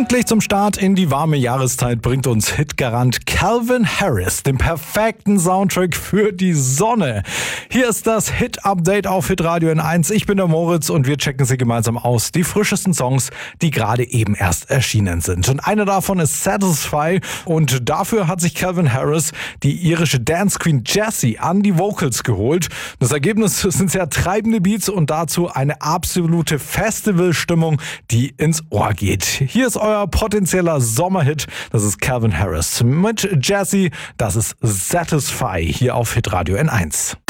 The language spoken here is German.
Pünktlich zum Start in die warme Jahreszeit bringt uns Hitgarant Calvin Harris den perfekten Soundtrack für die Sonne. Hier ist das Hit-Update auf Hitradio N1. Ich bin der Moritz und wir checken sie gemeinsam aus. Die frischesten Songs, die gerade eben erst erschienen sind. Und einer davon ist Satisfy und dafür hat sich Calvin Harris die irische Dance Queen Jessie an die Vocals geholt. Das Ergebnis sind sehr treibende Beats und dazu eine absolute Festivalstimmung, die ins Ohr geht. Hier ist euer potenzieller Sommerhit. Das ist Calvin Harris mit Jessie. Das ist Satisfy hier auf Hitradio N1.